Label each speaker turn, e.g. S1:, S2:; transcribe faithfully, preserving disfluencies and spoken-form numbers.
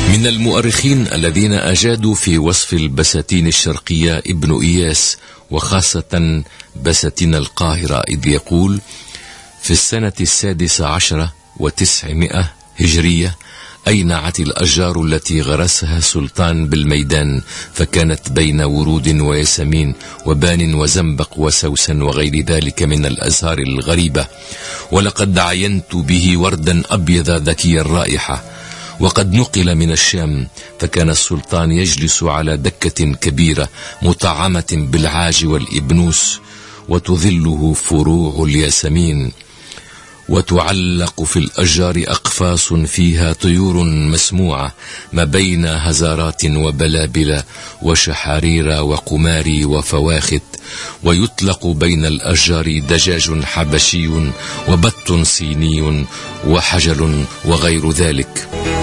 S1: من المؤرخين الذين أجادوا في وصف البساتين الشرقية ابن إياس، وخاصة بساتين القاهرة، إذ يقول: في السنة السادسة عشرة وتسعمائة هجرية أينعت الأشجار التي غرسها السلطان بالميدان، فكانت بين ورود وياسمين وبان وزنبق وسوسن وغير ذلك من الأزهار الغريبة، ولقد عينت به وردا أبيض ذكي الرائحة. وقد نقل من الشام، فكان السلطان يجلس على دكة كبيرة مطعمة بالعاج والإبنوس، وتظله فروع الياسمين، وتعلق في الأشجار أقفاص فيها طيور مسموعة ما بين هزارات وبلابل وشحارير وقماري وفواخت، ويطلق بين الأشجار دجاج حبشي وبط صيني وحجل وغير ذلك.